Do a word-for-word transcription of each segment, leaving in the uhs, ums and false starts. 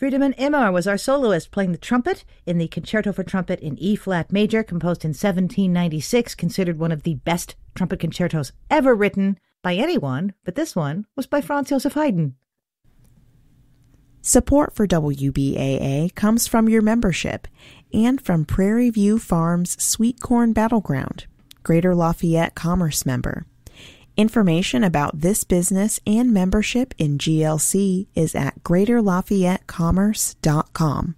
Friedemann Immar was our soloist, playing the trumpet in the Concerto for Trumpet in E-flat major, composed in seventeen ninety-six, considered one of the best trumpet concertos ever written by anyone, but this one was by Franz Joseph Haydn. Support for W B A A comes from your membership and from Prairie View Farms Sweet Corn Battleground, Greater Lafayette Commerce member. Information about this business and membership in G L C is at greater lafayette commerce dot com.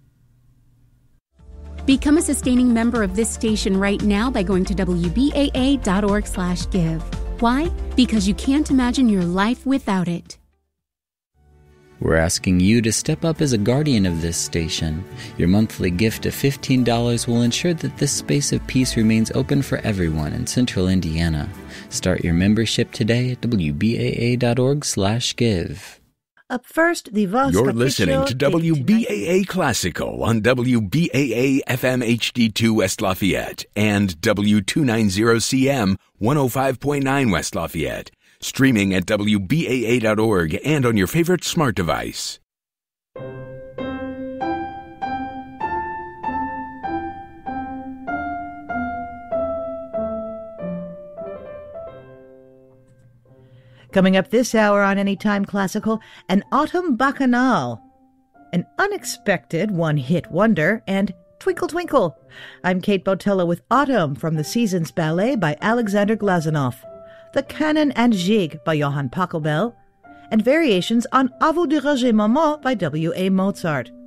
Become a sustaining member of this station right now by going to W B A A dot org slash give. Why? Because you can't imagine your life without it. We're asking you to step up as a guardian of this station. Your monthly gift of fifteen dollars will ensure that this space of peace remains open for everyone in central Indiana. Start your membership today at W B A A dot org slash give. Up first, the Vos You're Capriccio listening to W B A A Classical on W B A A F M H D two West Lafayette and W two ninety C M one oh five point nine West Lafayette. Streaming at W B A A dot org and on your favorite smart device. Coming up this hour on Anytime Classical, an autumn bacchanal, an unexpected one-hit wonder, and Twinkle Twinkle. I'm Kate Botello with Autumn from the Seasons Ballet by Alexander Glazunov, The Canon and Gigue by Johann Pachelbel, and variations on A vous diriger maman by W A Mozart.